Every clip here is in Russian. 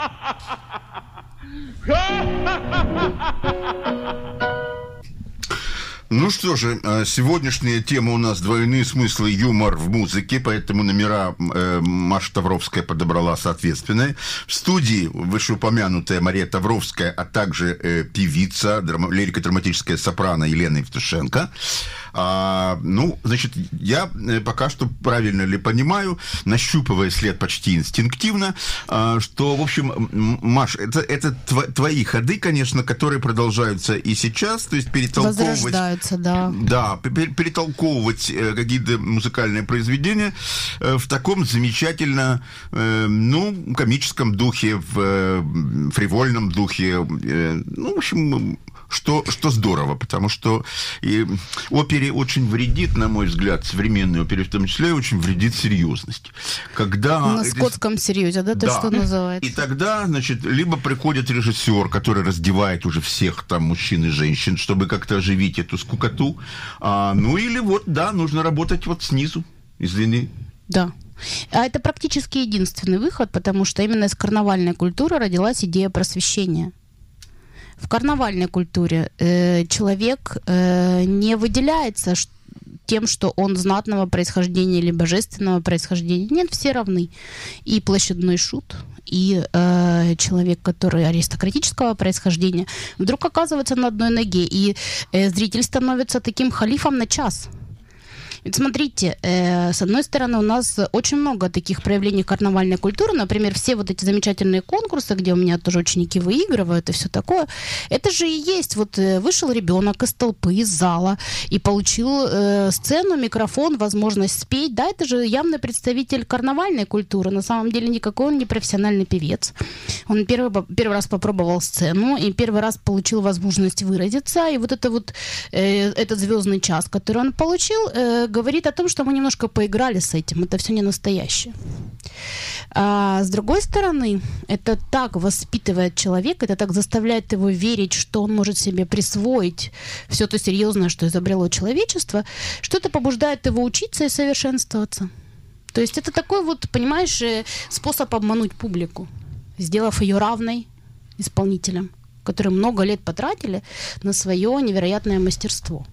Ну что же, сегодняшняя тема у нас двойные смыслы, юмор в музыке, поэтому номера Маша Тавровская подобрала соответственные. В студии вышеупомянутая Мария Тавровская, а также певица, лирико-драматическая сопрано Елена Евтушенко. Значит, я пока что правильно ли понимаю, нащупывая след почти инстинктивно, что, в общем, Маш, это твои ходы, конечно, которые продолжаются и сейчас, то есть перетолковывать... Да. Да, перетолковывать какие-то музыкальные произведения в таком замечательно, комическом духе, в фривольном духе, в общем... Что здорово, потому что опере очень вредит, на мой взгляд, современной опере в том числе, очень вредит серьезность. Когда на скотском серьезе, да, что называется. И тогда, значит, либо приходит режиссер, который раздевает уже всех там мужчин и женщин, чтобы как-то оживить эту скукоту, или нужно работать вот снизу, извини. Да. А это практически единственный выход, потому что именно из карнавальной культуры родилась идея просвещения. В карнавальной культуре человек не выделяется тем, что он знатного происхождения или божественного происхождения. Нет, все равны. И площадной шут, и человек, который аристократического происхождения, вдруг оказывается на одной ноге, и зритель становится таким халифом на час. Ведь смотрите, с одной стороны, у нас очень много таких проявлений карнавальной культуры, например, все вот эти замечательные конкурсы, где у меня тоже ученики выигрывают и все такое, это же и есть, вот вышел ребенок из толпы, из зала и получил сцену, микрофон, возможность спеть, да, это же явный представитель карнавальной культуры, на самом деле никакой он не профессиональный певец, он первый раз попробовал сцену и первый раз получил возможность выразиться, и вот этот звездный час, который он получил, говорит о том, что мы немножко поиграли с этим. Это все не настоящее. А с другой стороны, это так воспитывает человека, это так заставляет его верить, что он может себе присвоить все то серьезное, что изобрело человечество, что это побуждает его учиться и совершенствоваться. То есть это такой вот, понимаешь, способ обмануть публику, сделав ее равной исполнителям, которые много лет потратили на свое невероятное мастерство.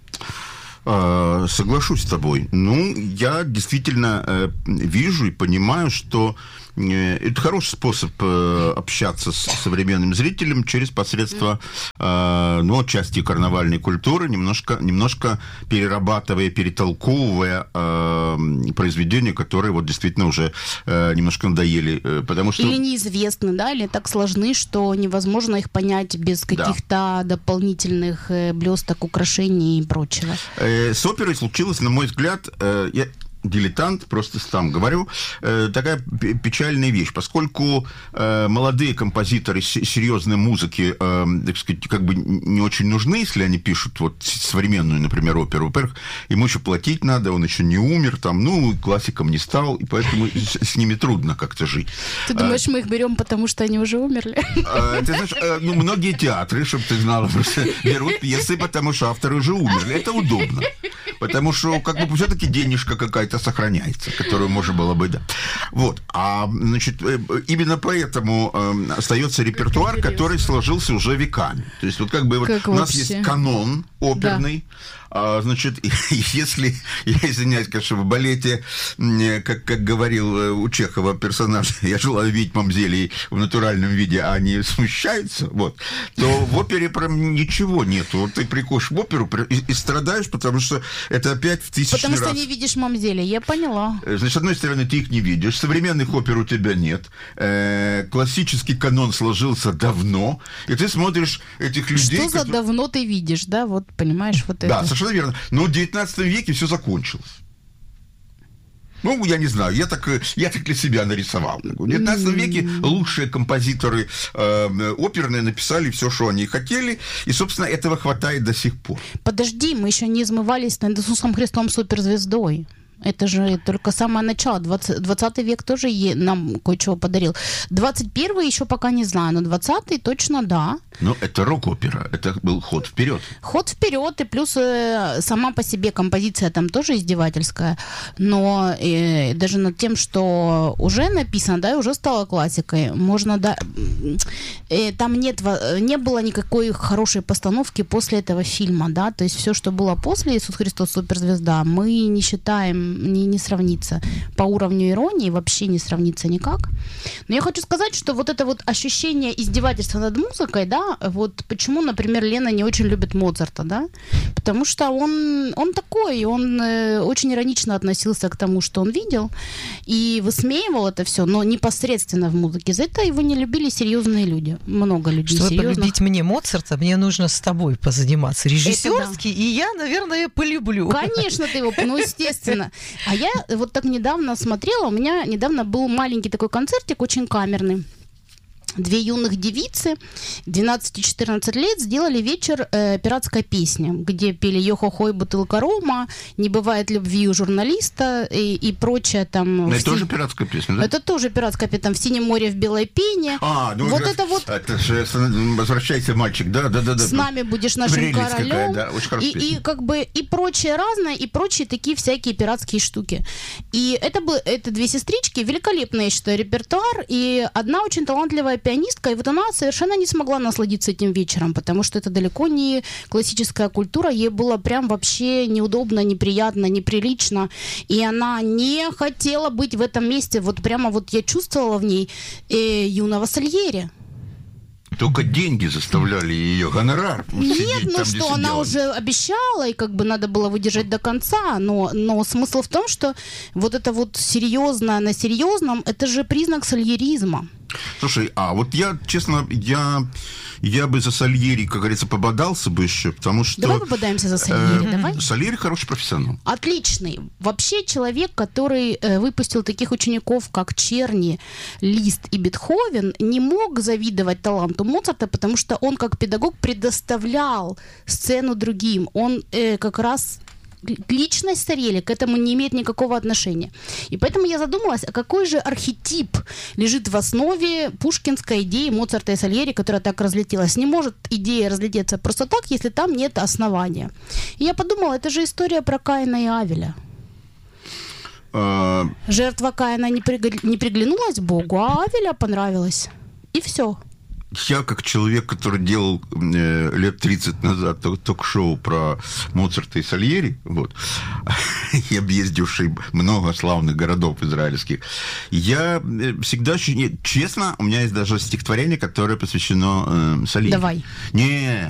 Соглашусь с тобой. Я действительно вижу и понимаю, что это хороший способ общаться с современным зрителем через посредство части карнавальной культуры, немножко перерабатывая, перетолковывая произведения, которые вот действительно уже немножко надоели. Потому что... Или неизвестны, да, или так сложны, что невозможно их понять без каких-то дополнительных блесток, украшений и прочего. С оперой случилось, на мой взгляд, я дилетант, просто сам говорю, такая печальная вещь, поскольку молодые композиторы серьезной музыки, так сказать, как бы не очень нужны, если они пишут вот современную, например, оперу. Во-первых, ему еще платить надо, он еще не умер, классиком не стал, и поэтому с ними трудно как-то жить. Ты думаешь, мы их берем, потому что они уже умерли? Ты знаешь, многие театры, чтобы ты знала, берут пьесы, потому что авторы уже умерли. Это удобно. Потому что, как бы, все-таки денежка какая-то сохраняется, которую можно было бы, да. Вот. Значит, именно поэтому остается репертуар, который сложился уже веками. То есть, вот как бы у нас есть канон оперный, значит, если, я извиняюсь, конечно, в балете, как говорил у Чехова персонаж, я желаю видеть мамзелей в натуральном виде, а они смущаются, вот, то в опере прям ничего нету. Вот ты приходишь в оперу и страдаешь, потому что это опять в тысячный раз. Потому что не видишь мамзелей, я поняла. Значит, с одной стороны, ты их не видишь, современных опер у тебя нет, классический канон сложился давно, и ты смотришь этих людей... Что за давно ты видишь, да, вот, понимаешь, вот это. Да, совершенно верно. Но в 19 веке все закончилось. Я не знаю, я так для себя нарисовал. В 19 веке лучшие композиторы оперные написали все, что они хотели, и, собственно, этого хватает до сих пор. Подожди, мы еще не измывались над Иисусом Христом суперзвездой. Это же только самое начало. 20 век тоже нам кое-чего подарил. 21 еще пока не знаю, но 20 точно да. Ну, это рок-опера, это был ход вперед. Ход вперед, и плюс сама по себе композиция там тоже издевательская, но даже над тем, что уже написано, да, и уже стало классикой, можно, да, там не было никакой хорошей постановки после этого фильма, да, то есть все, что было после «Иисус Христос суперзвезда», мы не считаем, не сравнится по уровню иронии, вообще не сравнится никак. Но я хочу сказать, что вот это вот ощущение издевательства над музыкой, да, вот почему, например, Лена не очень любит Моцарта, да, потому что он такой, он очень иронично относился к тому, что он видел, и высмеивал это все, но непосредственно в музыке. За это его не любили серьезные люди, много людей чтобы серьезных. полюбить мне Моцарта, мне нужно с тобой позаниматься режиссерски, да. И я, наверное, полюблю. Конечно, ты его, ну, естественно. А я вот так недавно смотрела, у меня недавно был маленький такой концертик, очень камерный. 2 юных девицы, 12 и 14 лет, сделали вечер пиратской песни, где пели «Йо-хо-хо» и «Бутылка рома», «Не бывает любви у журналиста» и прочее там. Это тоже пиратская песня, да? Это тоже пиратская песня, там «В синем море в белой пене». Ну вот это вот. Это же «Возвращайся, мальчик», да. С нами будешь нашим Прелесть королем. Какая, да, очень хорошая песня. И как бы и прочее разное, и прочие такие всякие пиратские штуки. И это 2 сестрички, великолепный, я считаю, репертуар, и одна очень талантливая пианистка, и вот она совершенно не смогла насладиться этим вечером, потому что это далеко не классическая культура, ей было прям вообще неудобно, неприятно, неприлично, и она не хотела быть в этом месте, вот прямо вот я чувствовала в ней юного Сальери. Только деньги заставляли ее, гонорар. Нет, ну там, что она уже обещала, и как бы надо было выдержать до конца, но смысл в том, что вот это вот серьезное на серьезном, это же признак сальеризма. Слушай, вот я, честно, я бы за Сальери, как говорится, пободался бы еще, потому что... Давай пободаемся за Сальери, давай. Сальери хороший профессионал. Отличный. Вообще человек, который выпустил таких учеников, как Черни, Лист и Бетховен, не мог завидовать таланту Моцарта, потому что он, как педагог, предоставлял сцену другим. Он как раз... Личность Сальери к этому не имеет никакого отношения. И поэтому я задумалась, а какой же архетип лежит в основе пушкинской идеи Моцарта и Сальери, которая так разлетелась. Не может идея разлететься просто так, если там нет основания. И я подумала, это же история про Каина и Авеля. Жертва Каина не приглянулась Богу, а Авеля понравилась. И все. Я, как человек, который делал лет 30 назад ток-шоу про Моцарта и Сальери, вот, и объездивший много славных городов израильских, я всегда... Честно, у меня есть даже стихотворение, которое посвящено Сальери. Давай. Не,